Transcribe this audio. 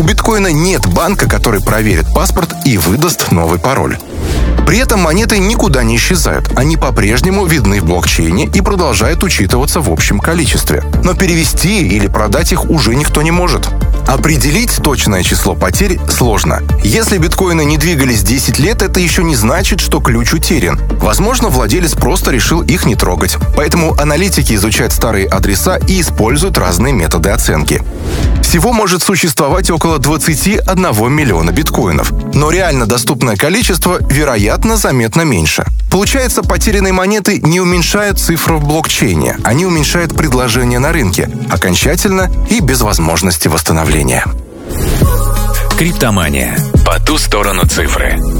биткоина нет банка, который проверит паспорт и выдаст новый пароль. При этом монеты никуда не исчезают. Они по-прежнему видны в блокчейне и продолжают учитываться в общем количестве. Но перевести или продать их уже никто не может. Определить точное число потерь сложно. Если биткоины не двигались 10 лет, это еще не значит, что ключ утерян. Возможно, владелец просто решил их не трогать. Поэтому аналитики изучают старые адреса и используют разные методы оценки. Всего может существовать около 21 миллиона биткоинов. Но реально доступное количество, вероятно, заметно меньше. Получается, потерянные монеты не уменьшают цифру в блокчейне. Они уменьшают предложение на рынке. Окончательно и без возможности восстановления. Криптомания. По ту сторону цифры.